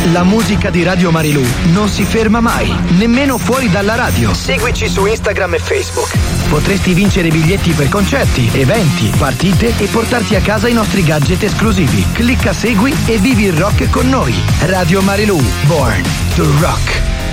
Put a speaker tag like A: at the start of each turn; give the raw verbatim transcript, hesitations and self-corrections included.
A: La musica di Radio Marilù non si ferma mai, nemmeno fuori dalla radio. Seguici su Instagram e Facebook. Potresti vincere biglietti per concerti, eventi, partite e portarti a casa i nostri gadget esclusivi. Clicca segui e vivi il rock con noi. Radio Marilù, born to rock.